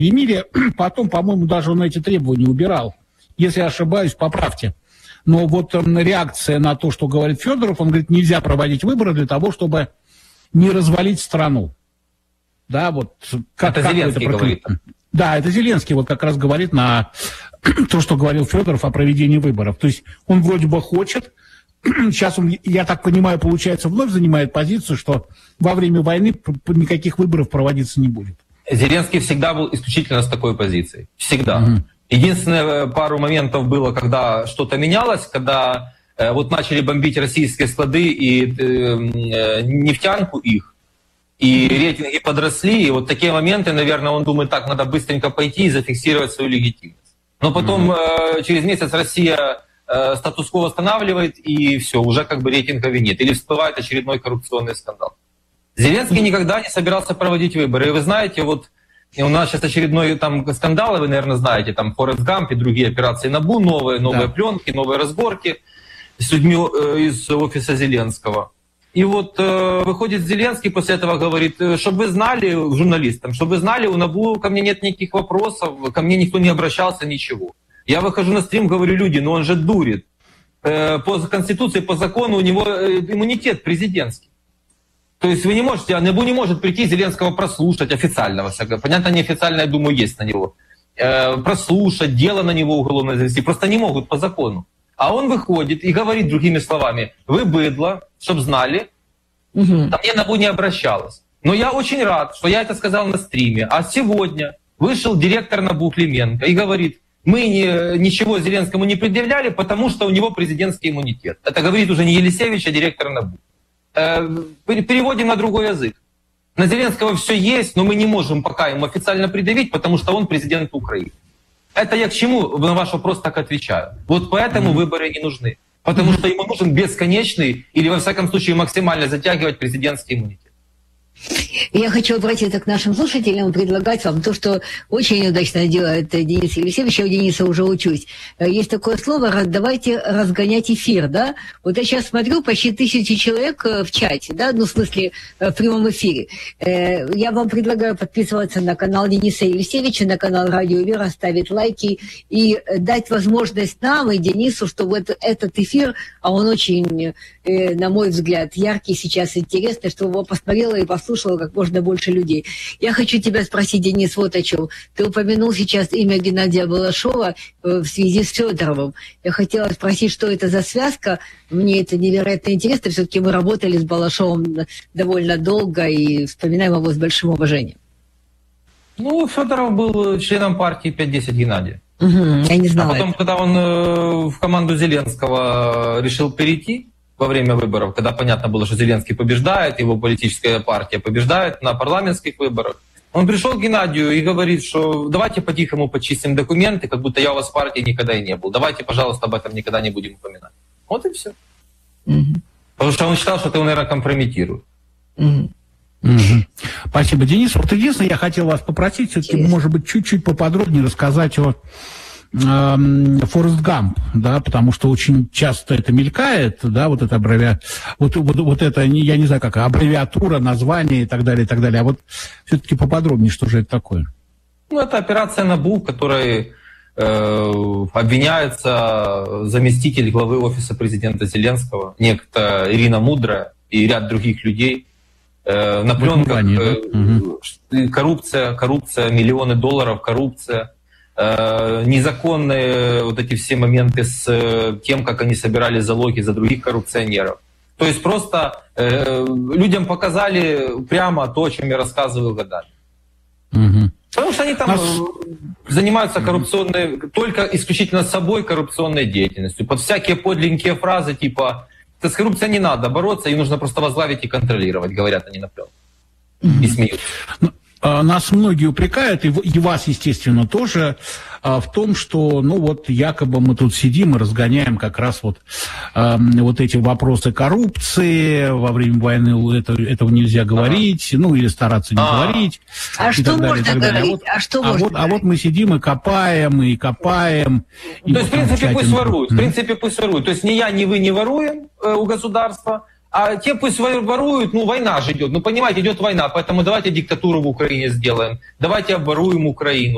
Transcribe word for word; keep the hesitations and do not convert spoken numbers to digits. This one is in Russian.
Емелия, потом, по-моему, даже он эти требования убирал. Если я ошибаюсь, поправьте. Но вот реакция на то, что говорит Федоров, он говорит, нельзя проводить выборы для того, чтобы не развалить страну. Да, вот как, это как Зеленский это говорит. Да, это Зеленский вот как раз говорит на то, что говорил Федоров о проведении выборов. То есть он вроде бы хочет, сейчас он, я так понимаю, получается, вновь занимает позицию, что во время войны никаких выборов проводиться не будет. Зеленский всегда был исключительно с такой позицией. Всегда. Угу. Единственное, пару моментов было, когда что-то менялось, когда э, вот начали бомбить российские склады и э, нефтянку их, и рейтинги подросли, и вот такие моменты, наверное, он думает, так, надо быстренько пойти и зафиксировать свою легитимность. Но потом э, через месяц Россия э, статус-кво восстанавливает, и все, уже как бы рейтинга нет. Или всплывает очередной коррупционный скандал. Зеленский никогда не собирался проводить выборы. И вы знаете, вот у нас сейчас очередной там скандал, вы, наверное, знаете, там Форест Гамп и другие операции НАБУ, новые, новые да. пленки, новые разборки с людьми э, из офиса Зеленского. И вот э, выходит Зеленский после этого говорит, чтобы вы знали, журналистам, чтобы вы знали, у НАБУ ко мне нет никаких вопросов, ко мне никто не обращался, ничего. Я выхожу на стрим, говорю, люди, ну он же дурит. Э, по Конституции, по закону у него э, иммунитет президентский. То есть вы не можете, НАБУ не может прийти Зеленского прослушать официального. Понятно, неофициально, я думаю, есть на него. Э, прослушать, дело на него уголовное завести. Просто не могут по закону. А он выходит и говорит другими словами, вы быдло, чтоб знали, угу. ко мне НАБУ не обращалась. Но я очень рад, что я это сказал на стриме. А сегодня вышел директор НАБУ Клименко и говорит, мы не, ничего Зеленскому не предъявляли, потому что у него президентский иммунитет. Это говорит уже не Елисевич, а директор НАБУ. Переводим на другой язык. На Зеленского все есть, но мы не можем пока ему официально предъявить, потому что он президент Украины. Это я к чему на ваш вопрос так отвечаю. Вот поэтому mm-hmm. выборы не нужны. Потому mm-hmm. что ему нужен бесконечный или, во всяком случае, максимально затягивать президентский иммунитет. Я хочу обратиться к нашим слушателям и предлагать вам то, что очень удачно делает Денис Елисеевич. Я у Дениса уже учусь. Есть такое слово «давайте разгонять эфир». Да? Вот я сейчас смотрю, почти тысячи человек в чате, да? ну, в смысле, в прямом эфире. Я вам предлагаю подписываться на канал Дениса Елисеевича, на канал Радио Вера, ставить лайки и дать возможность нам и Денису, чтобы этот эфир, а он очень, на мой взгляд, яркий сейчас, интересный, чтобы его посмотрела и послушала слушало как можно больше людей. Я хочу тебя спросить, Денис, вот о чем. Ты упомянул сейчас имя Геннадия Балашова в связи с Федоровым. Я хотела спросить, что это за связка. Мне это невероятно интересно. Все-таки мы работали с Балашовым довольно долго и вспоминаем его с большим уважением. Ну, Федоров был членом партии пять десять Геннадия. Угу, я не знала. А потом, это. когда он в команду Зеленского решил перейти, во время выборов, когда понятно было, что Зеленский побеждает, его политическая партия побеждает на парламентских выборах, он пришел к Геннадию и говорит, что давайте по-тихому почистим документы, как будто я у вас в партии никогда и не был. Давайте, пожалуйста, об этом никогда не будем упоминать. Вот и все. Угу. Потому что он считал, что ты его, наверное, компрометируешь. Угу. Угу. Спасибо, Денис. Вот единственное, я хотел вас попросить, все-таки, может быть, чуть-чуть поподробнее рассказать о Форест Гамп, да, потому что очень часто это мелькает, да, вот эта аббревиатура, вот, вот, вот это, я не знаю, как аббревиатура, название и так далее, и так далее. А вот все-таки поподробнее, что же это такое? Ну, это операция НАБУ, в которой э, обвиняется заместитель главы офиса президента Зеленского, некто Ирина Мудрая и ряд других людей. Э, на пленках э, угу. коррупция, коррупция, миллионы долларов, коррупция. Незаконные вот эти все моменты с тем, как они собирали залоги за других коррупционеров. То есть просто э, людям показали прямо то, о чем я рассказываю годами. Угу. Потому что они там Нас... занимаются коррупционной, только исключительно собой коррупционной деятельностью. Под всякие подленькие фразы типа «с коррупцией не надо бороться, ее нужно просто возглавить и контролировать», говорят они на пленку. Угу. И смеются. Нас многие упрекают, и вас, естественно, тоже, в том, что, ну вот, якобы мы тут сидим и разгоняем как раз вот, вот эти вопросы коррупции, во время войны это, этого нельзя говорить, ага. ну или стараться не А-а-а. говорить. А что далее, можно говорить? А, вот, а, что а, можно вот, а вот мы сидим и копаем, и копаем. И То есть, в принципе, тщательно... пусть воруют, в принципе, пусть воруют. То есть ни я, ни вы не воруем э, у государства, а те пусть воруют, ну война же идет, ну понимаете, идет война, поэтому давайте диктатуру в Украине сделаем, давайте обворуем Украину.